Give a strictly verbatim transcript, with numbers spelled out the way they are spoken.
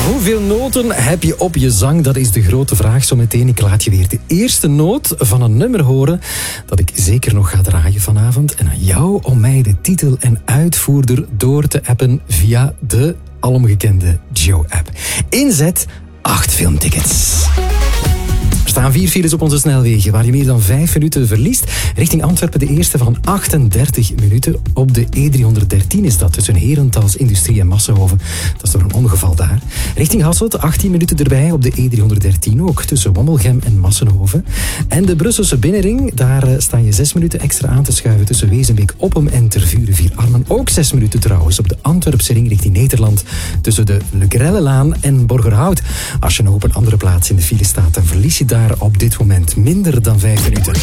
Hoeveel noten heb je op je zang? Dat is de grote vraag. Zometeen, ik laat je weer de eerste noot van een nummer horen dat ik zeker nog ga draaien vanavond. En aan jou om mij de titel en uitvoerder door te appen via de alomgekende Joe-app. Inzet acht filmtickets. Er staan vier files op onze snelwegen waar je meer dan vijf minuten verliest. Richting Antwerpen de eerste van achtendertig minuten. Op de E driehonderddertien is dat tussen Herentals, Industrie en Massenhoven. Dat is door een ongeval daar. Richting Hasselt achttien minuten erbij op de E driehonderddertien ook tussen Wommelgem en Massenhoven. En de Brusselse binnenring, daar sta je zes minuten extra aan te schuiven tussen Wezenbeek, Oppem en Tervuren Vierarmen. Ook zes minuten trouwens op de Antwerpse ring richting Nederland tussen de Le Grellelaan en Borgerhout. Als je nog op een andere plaats in de file staat, dan verlies je daar op dit moment minder dan vijf minuten.